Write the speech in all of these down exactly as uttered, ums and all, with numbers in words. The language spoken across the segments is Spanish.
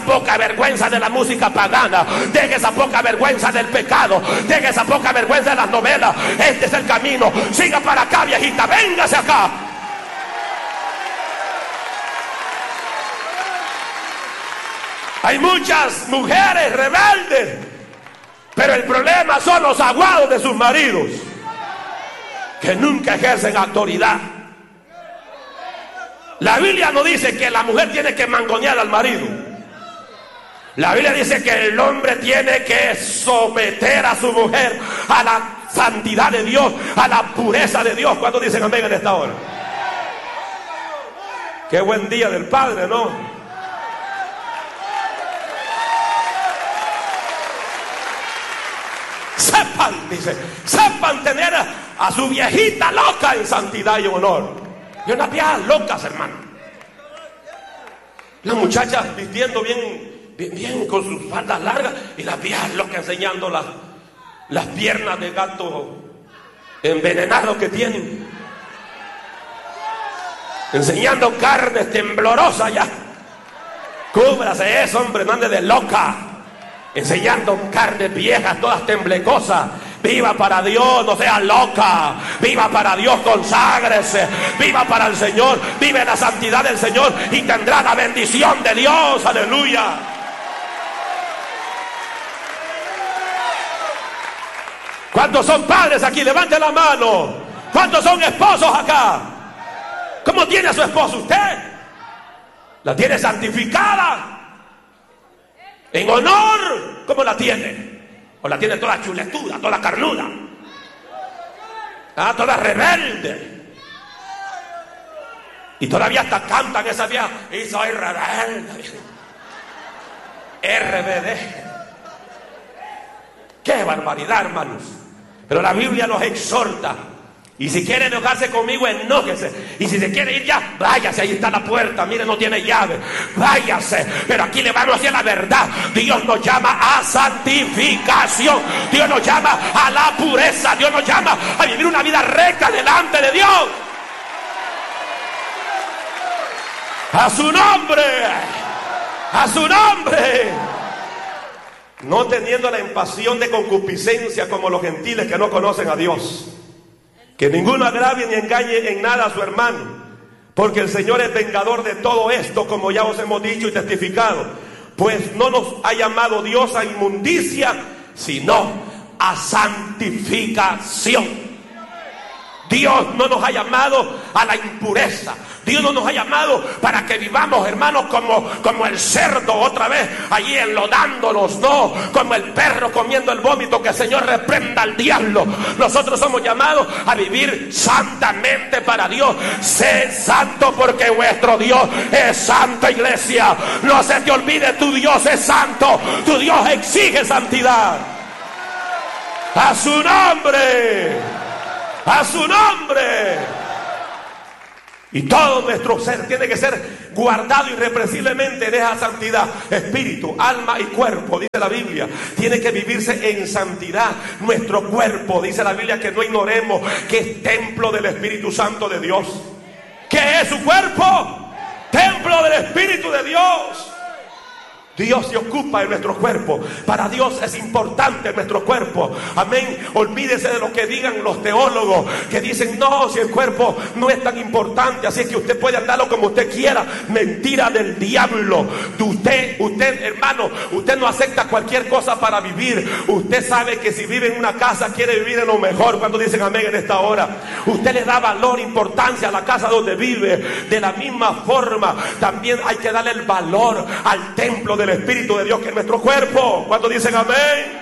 poca vergüenza de la música pagana, deje esa poca vergüenza del pecado, deje esa poca vergüenza de las novelas. Este es el camino. Siga para acá, viejita, véngase acá. Hay muchas mujeres rebeldes, pero el problema son los aguados de sus maridos, que nunca ejercen autoridad. La Biblia no dice que la mujer tiene que mangonear al marido. La Biblia dice que el hombre tiene que someter a su mujer a la santidad de Dios, a la pureza de Dios. ¿Cuántos dicen amén en esta hora? Qué buen día del Padre, ¿no? Sepan, dice, sepan tener a su viejita loca en santidad y honor. Y unas viejas locas, hermano. Las muchachas vistiendo bien, bien, bien con sus faldas largas, y las viejas locas enseñando las, las piernas de gato envenenado que tienen, enseñando carnes temblorosas ya. Cúbrase eso, hombre, no ande de loca, enseñando carnes viejas, todas temblecosas. Viva para Dios, no sea loca. Viva para Dios, conságrese. Viva para el Señor, vive en la santidad del Señor y tendrá la bendición de Dios. Aleluya. ¿Cuántos son padres aquí? Levante la mano. ¿Cuántos son esposos acá? ¿Cómo tiene a su esposo usted? ¿La tiene santificada? ¿En honor? ¿Cómo la tiene? ¿O la tiene toda chuletuda, toda carnuda? Ah, toda rebelde. Y todavía hasta cantan esa vieja. Y soy rebelde. R B D. ¡Qué barbaridad, hermanos! Pero la Biblia nos exhorta. Y si quiere enojarse conmigo, enójese. Y si se quiere ir ya, váyase, ahí está la puerta, mire, no tiene llave. Váyase, pero aquí le vamos a decir la verdad. Dios nos llama a santificación. Dios nos llama a la pureza. Dios nos llama a vivir una vida recta delante de Dios. A su nombre, a su nombre. No teniendo la impasión de concupiscencia como los gentiles que no conocen a Dios. Que ninguno agravie ni engañe en nada a su hermano, porque el Señor es vengador de todo esto, como ya os hemos dicho y testificado. Pues no nos ha llamado Dios a inmundicia, sino a santificación. Dios no nos ha llamado a la impureza. Dios no nos ha llamado para que vivamos, hermanos, como, como el cerdo otra vez, allí enlodándonos, no, como el perro comiendo el vómito. Que el Señor reprenda al diablo. Nosotros somos llamados a vivir santamente para Dios. Sé santo porque vuestro Dios es santo, iglesia. No se te olvide, tu Dios es santo. Tu Dios exige santidad. A su nombre, a su nombre. Y todo nuestro ser tiene que ser guardado irrepresiblemente en esa santidad. Espíritu, alma y cuerpo, dice la Biblia, tiene que vivirse en santidad. Nuestro cuerpo, dice la Biblia, que no ignoremos que es templo del Espíritu Santo de Dios. ¿Qué es su cuerpo? Templo del Espíritu de Dios. Dios se ocupa de nuestro cuerpo. Para Dios es importante nuestro cuerpo. Amén. Olvídese de lo que digan los teólogos, que dicen, no, si el cuerpo no es tan importante, así es que usted puede andarlo como usted quiera. Mentira del diablo. Usted, usted, hermano, usted no acepta cualquier cosa para vivir. Usted sabe que si vive en una casa, quiere vivir en lo mejor. Cuando dicen amén en esta hora, usted le da valor, importancia a la casa donde vive. De la misma forma, también hay que darle el valor al templo del Espíritu de Dios, que es nuestro cuerpo. ¿Cuántos dicen amén?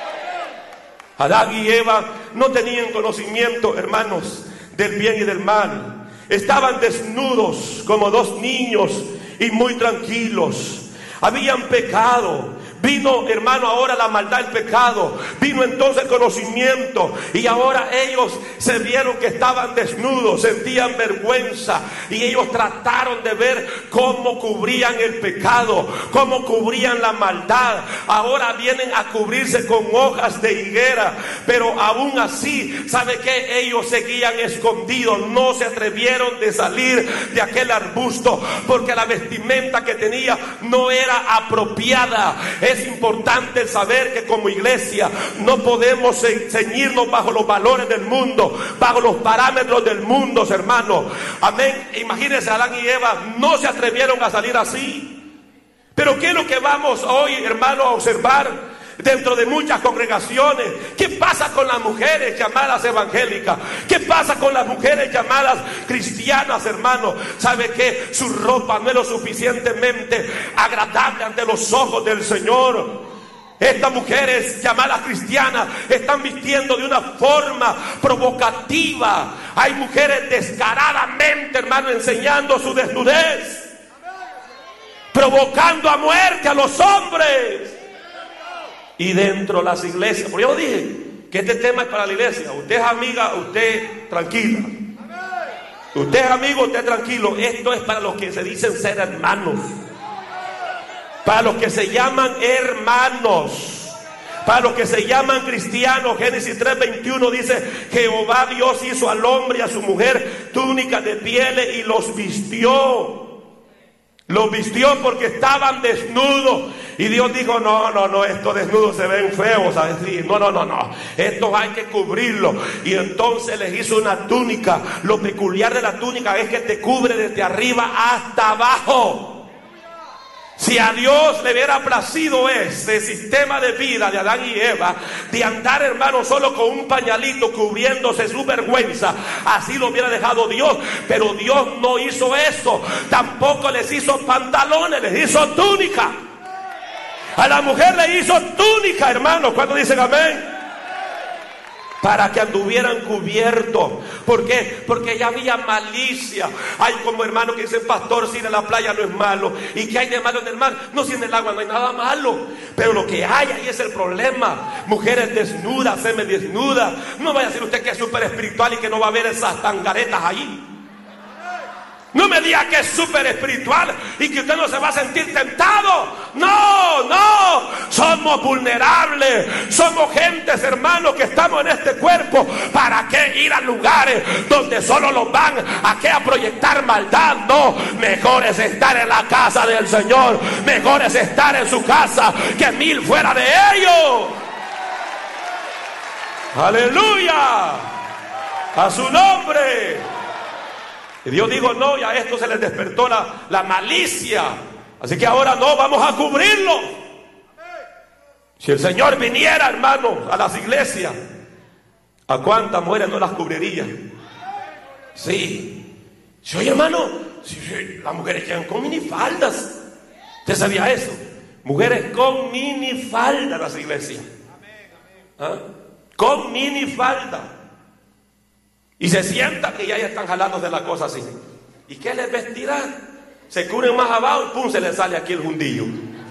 Adán y Eva no tenían conocimiento, hermanos, del bien y del mal. Estaban desnudos como dos niños y muy tranquilos. Habían pecado, Vino, hermano, ahora la maldad, el pecado. Vino entonces el conocimiento. Y ahora ellos se vieron que estaban desnudos, sentían vergüenza. Y ellos trataron de ver cómo cubrían el pecado, cómo cubrían la maldad. Ahora vienen a cubrirse con hojas de higuera. Pero aún así, ¿sabe qué? Ellos seguían escondidos. No se atrevieron de salir de aquel arbusto, porque la vestimenta que tenía no era apropiada. Es importante saber que como iglesia no podemos ceñirnos bajo los valores del mundo, bajo los parámetros del mundo, hermano. Amén. Imagínense, Adán y Eva no se atrevieron a salir así. Pero ¿qué es lo que vamos hoy, hermano, a observar dentro de muchas congregaciones? ¿Qué pasa con las mujeres llamadas evangélicas? ¿Qué pasa con las mujeres llamadas cristianas, hermano? ¿Sabe qué? Su ropa no es lo suficientemente agradable ante los ojos del Señor. Estas mujeres llamadas cristianas están vistiendo de una forma provocativa. Hay mujeres descaradamente, hermano, enseñando su desnudez, provocando a muerte a los hombres. Y dentro de las iglesias, porque yo dije que este tema es para la iglesia. Usted es amiga, usted tranquila. Usted es amigo, usted tranquilo. Esto es para los que se dicen ser hermanos, para los que se llaman hermanos, para los que se llaman cristianos. Génesis tres veintiuno dice: Jehová Dios hizo al hombre y a su mujer túnicas de pieles y los vistió. Los vistió porque estaban desnudos. Y Dios dijo: no, no, no, estos desnudos se ven feos, ¿sabes? No, no, no, no, estos hay que cubrirlos. Y entonces les hizo una túnica. Lo peculiar de la túnica es que te cubre desde arriba hasta abajo. Si a Dios le hubiera placido ese sistema de vida de Adán y Eva, de andar, hermano, solo con un pañalito cubriéndose su vergüenza, así lo hubiera dejado Dios. Pero Dios no hizo eso. Tampoco les hizo pantalones, les hizo túnica. A la mujer le hizo túnica, hermano. ¿Cuántos dicen amén? Para que anduvieran cubiertos. ¿Por qué? Porque ya había malicia. Hay como hermanos que dicen: pastor, si en la playa no es malo. ¿Y qué hay de malo en el mar? No, si en el agua no hay nada malo. Pero lo que hay ahí es el problema. Mujeres desnudas, semidesnudas. No vaya a decir usted que es súper espiritual y que no va a haber esas tangaretas ahí. No me diga que es súper espiritual y que usted no se va a sentir tentado. No, no. Somos vulnerables. Somos gentes, hermanos, que estamos en este cuerpo. ¿Para qué ir a lugares donde solo los van a, qué, a proyectar maldad? No. Mejor es estar en la casa del Señor. Mejor es estar en su casa que mil fuera de ellos. Aleluya. A su nombre. Y Dios dijo: no, y a esto se les despertó la, la malicia. Así que ahora no, vamos a cubrirlo. Si el Señor viniera, hermano, a las iglesias, ¿a cuántas mujeres no las cubriría? Sí. Sí, oye, hermano, sí, sí, las mujeres llegan con minifaldas. ¿Usted sabía eso? Mujeres con minifalda en las iglesias. ¿Ah? Con minifalda. Y se sientan y ya están jalando de la cosa así. ¿Y qué les vestirán? Se cubren más abajo y pum, se les sale aquí el jundillo.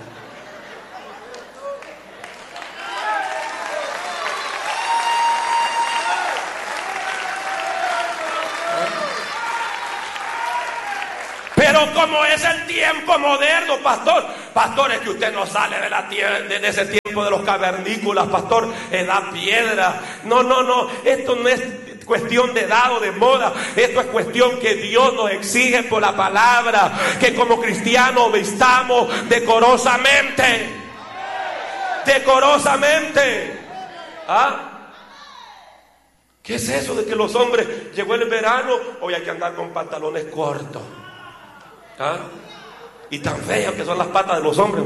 Pero como es el tiempo moderno, pastor, pastor, es que usted no sale de la tierra, de ese tiempo de los cavernícolas, pastor, edad piedra. No, no, no, esto no es cuestión de edad o de moda. Esto es cuestión que Dios nos exige por la palabra, que como cristianos vistamos decorosamente. Decorosamente. ¿Ah? ¿Qué es eso de que los hombres, llegó el verano, hoy hay que andar con pantalones cortos? ¿Ah? Y tan feas que son las patas de los hombres.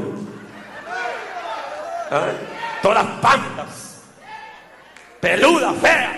¿Ah? Todas las pantas peludas, feas.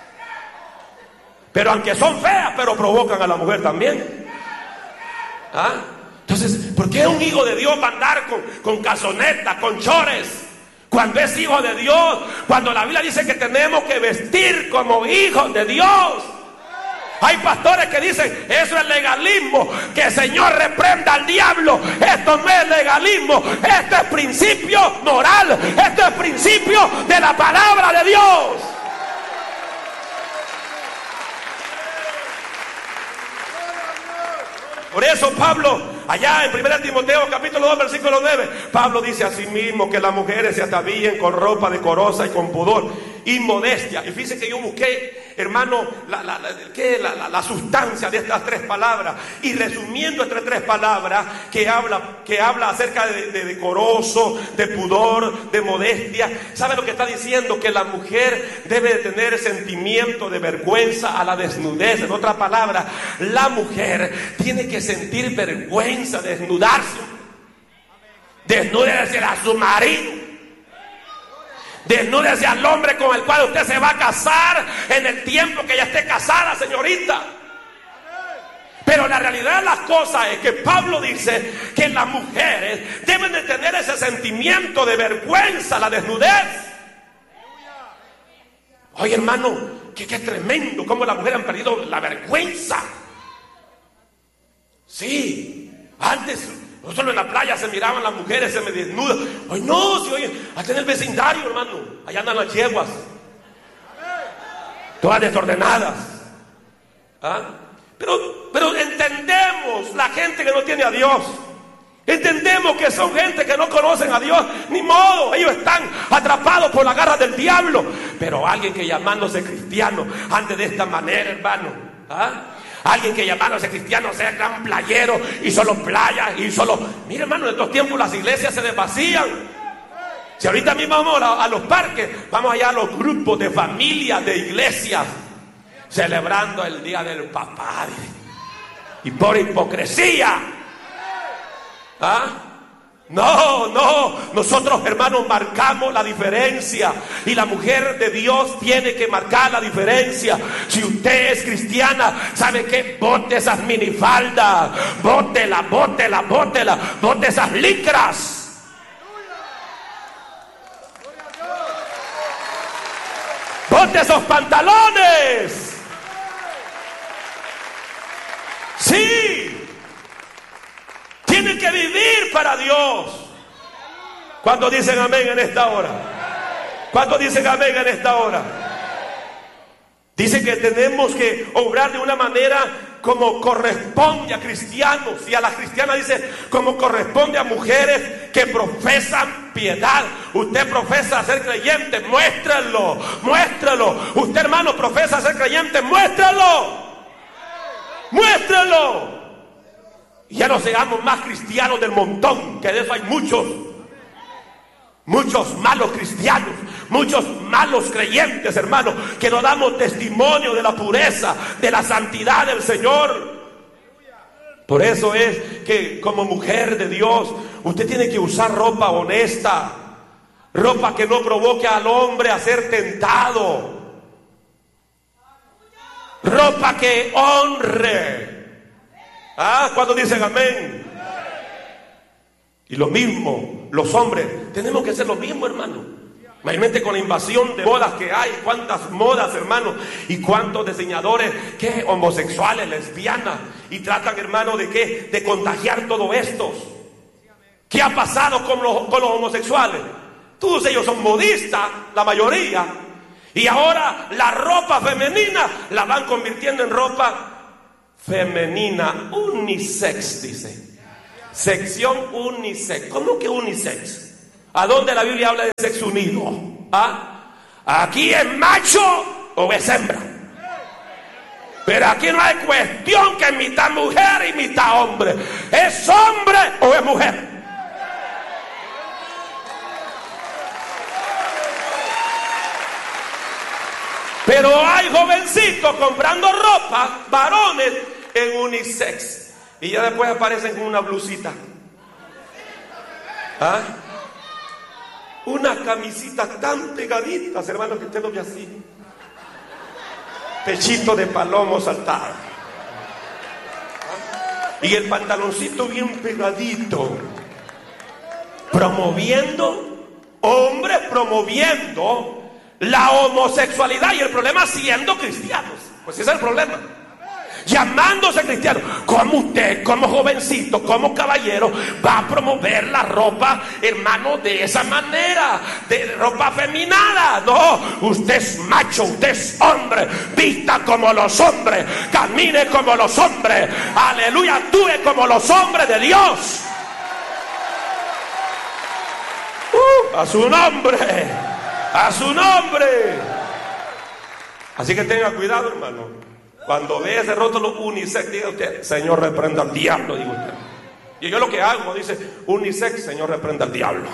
Pero aunque son feas, pero provocan a la mujer también. ¿Ah? Entonces, ¿por qué un hijo de Dios va a andar con, con calzonetas, con chores? Cuando es hijo de Dios, cuando la Biblia dice que tenemos que vestir como hijos de Dios. Hay pastores que dicen, eso es legalismo, que el Señor reprenda al diablo. Esto no es legalismo, esto es principio moral, esto es principio de la palabra de Dios. Por eso Pablo, allá en primera Timoteo capítulo dos versículo nueve, Pablo dice así mismo que las mujeres se atavíen con ropa decorosa y con pudor y modestia. Y fíjense que yo busqué, hermano, la, la, la, ¿qué? La, la, la sustancia de estas tres palabras, y resumiendo estas tres palabras que habla, que habla acerca de, de decoroso, de pudor, de modestia. ¿Sabe lo que está diciendo? Que la mujer debe de tener sentimiento de vergüenza a la desnudez. En otras palabras, la mujer tiene que sentir vergüenza de desnudarse. Desnúdese a su marido. Desnúdese al hombre con el cual usted se va a casar en el tiempo que ya esté casada, señorita. Pero la realidad de las cosas es que Pablo dice que las mujeres deben de tener ese sentimiento de vergüenza, la desnudez. Oye, hermano, que qué tremendo cómo las mujeres han perdido la vergüenza. Sí, antes no solo en la playa se miraban las mujeres, se me desnudan. Hoy no, si oye, hasta en el vecindario, hermano, allá andan las yeguas, todas desordenadas. ¿Ah? Pero, pero entendemos la gente que no tiene a Dios. Entendemos que son gente que no conocen a Dios. Ni modo, ellos están atrapados por la garra del diablo. Pero alguien que llamándose cristiano ande de esta manera, hermano. ¿Ah? Alguien que llamándose cristiano sea gran playero y solo playa y solo... Mire, hermano, en estos tiempos las iglesias se desvacían. Si ahorita mismo vamos a, a los parques, vamos allá a los grupos de familias, de iglesias, celebrando el día del papá. Y por hipocresía, ¿ah? No, no, nosotros, hermanos, marcamos la diferencia, y la mujer de Dios tiene que marcar la diferencia. Si usted es cristiana, ¿sabe qué? Bote esas minifaldas, bótela, bótela, bótela, bote esas licras. Bote esos pantalones. Sí. Tienen que vivir para Dios. ¿Cuántos dicen amén en esta hora? ¿Cuántos dicen amén en esta hora? Dice que tenemos que obrar de una manera como corresponde a cristianos, y a las cristianas dice como corresponde a mujeres que profesan piedad. Usted profesa ser creyente, muéstralo, muéstralo. Usted, hermano, profesa ser creyente, muéstralo, muéstralo. Y ya no seamos más cristianos del montón, que de eso hay muchos, muchos malos cristianos, muchos malos creyentes, hermanos, que no damos testimonio de la pureza, de la santidad del Señor. Por eso es que como mujer de Dios, usted tiene que usar ropa honesta, ropa que no provoque al hombre a ser tentado, ropa que honre. Ah, ¿cuándo dicen amén? Y lo mismo, los hombres, tenemos que hacer lo mismo, hermano. Mayormente con la invasión de modas que hay, cuántas modas, hermano, y cuántos diseñadores, que homosexuales, lesbianas, y tratan, hermano, de qué, de contagiar todo esto. ¿Qué ha pasado con los, con los homosexuales? Todos ellos son modistas, la mayoría, y ahora la ropa femenina la van convirtiendo en ropa femenina, unisex, dice. Sección unisex. ¿Cómo que unisex? ¿A dónde la Biblia habla de sexo unido? ¿Ah? ¿Aquí es macho o es hembra? Pero aquí no hay cuestión que es mitad mujer y mitad hombre. ¿Es hombre o es mujer? Pero hay jovencitos comprando ropa, varones, en unisex, y ya después aparecen con una blusita, ¿ah? Unas camisitas tan pegaditas, hermanos, que usted lo ve así, pechito de palomo saltado, ¿ah? Y el pantaloncito bien pegadito, promoviendo, hombres promoviendo la homosexualidad, y el problema siendo cristianos. Pues ese es el problema. llamándose cristiano. ¿Cómo usted, como jovencito, como caballero, va a promover la ropa, hermano, de esa manera, de ropa afeminada? No, usted es macho, usted es hombre, vista como los hombres, camine como los hombres, aleluya, actúe como los hombres de Dios. Uh, a su nombre, a su nombre. Así que tenga cuidado, hermano. Cuando ve ese rótulo unisex, diga usted: Señor, reprenda al diablo, digo usted. Y yo lo que hago, dice unisex, Señor, reprenda al diablo.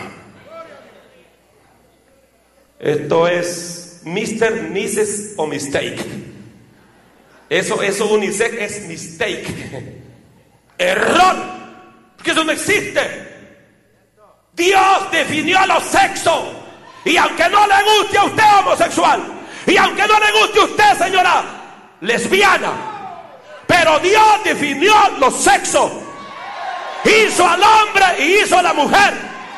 Esto es mister, missus o mistake. Eso, eso unisex es mistake. Error. Porque eso no existe. Dios definió a los sexos. Y aunque no le guste a usted, homosexual, y aunque no le guste a usted, señora lesbiana, pero Dios definió los sexos. Hizo al hombre y hizo a la mujer.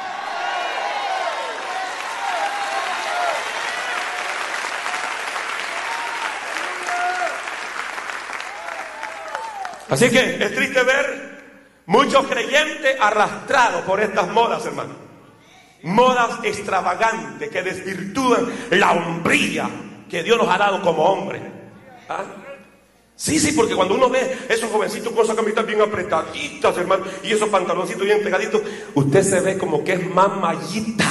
Así que es triste ver muchos creyentes arrastrados por estas modas, hermano. Modas extravagantes que desvirtúan la hombría que Dios nos ha dado como hombre. ¿Ah? Sí, sí, porque cuando uno ve esos jovencitos con esas camisetas bien apretaditas, hermano, y esos pantaloncitos bien pegaditos, usted se ve como que es mamallita.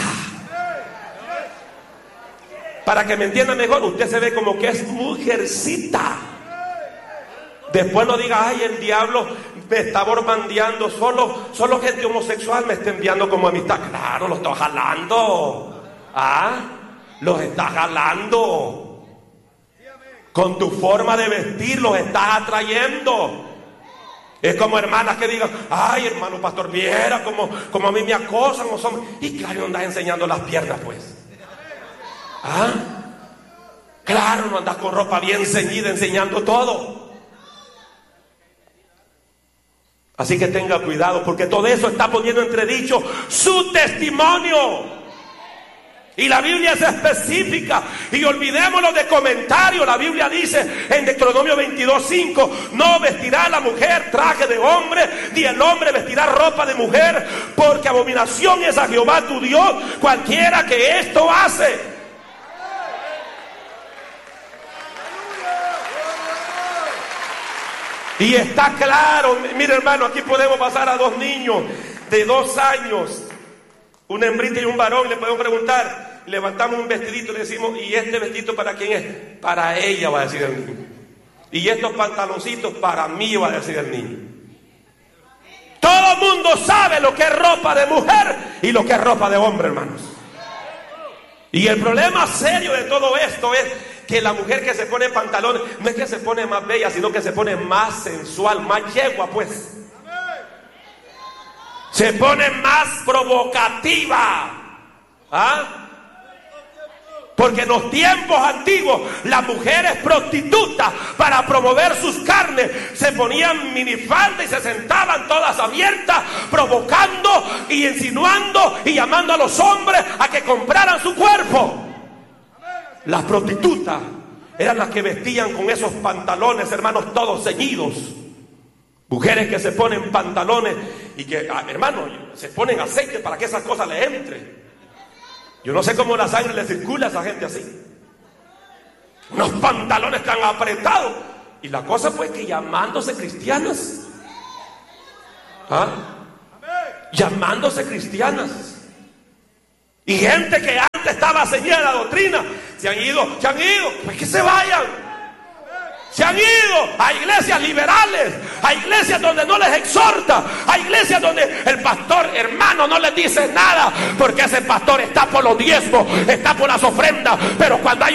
Para que me entienda mejor, usted se ve como que es mujercita. Después no diga: ay, el diablo me está borbandeando, solo, solo gente homosexual me está enviando como amistad. Claro, lo está jalando. ¿Ah? Los está jalando. Con tu forma de vestir los estás atrayendo. Es como hermanas que digan: ay, hermano pastor, viera como, como a mí me acosan los hombres. Y claro, no andas enseñando las piernas, pues. ¿Ah? Claro, no andas con ropa bien ceñida enseñando todo. Así que tenga cuidado, porque todo eso está poniendo entredicho su testimonio. Y la Biblia es específica. Y olvidémonos de comentarios. La Biblia dice en Deuteronomio veintidós cinco: no vestirá la mujer traje de hombre, ni el hombre vestirá ropa de mujer, porque abominación es a Jehová tu Dios cualquiera que esto hace. Y está claro. Mire, hermano, aquí podemos pasar a dos niños de dos años, una hembrita y un varón, le podemos preguntar, levantamos un vestidito y le decimos: ¿y este vestidito para quién es? Para ella, va a decir el niño. Y estos pantaloncitos para mí, va a decir el niño. Todo el mundo sabe lo que es ropa de mujer y lo que es ropa de hombre, hermanos. Y el problema serio de todo esto es que la mujer que se pone pantalones no es que se pone más bella, sino que se pone más sensual, más yegua, pues. Se pone más provocativa. ¿Ah? Porque en los tiempos antiguos las mujeres prostitutas, para promover sus carnes, se ponían minifalda y se sentaban todas abiertas, provocando y insinuando y llamando a los hombres a que compraran su cuerpo. Las prostitutas eran las que vestían con esos pantalones, hermanos, todos ceñidos. Mujeres que se ponen pantalones y que, hermanos, se ponen aceite para que esas cosas les entren. Yo no sé cómo la sangre le circula a esa gente así. Unos pantalones tan apretados. Y la cosa fue que llamándose cristianas. ¿Ah? Llamándose cristianas. Y gente que antes estaba ceñida de la doctrina, se han ido, se han ido, pues que se vayan. Se han ido a iglesias liberales, a iglesias donde no les exhorta, a iglesias donde el pastor, hermano, no les dice nada, porque ese pastor está por los diezmos, está por las ofrendas, pero cuando hay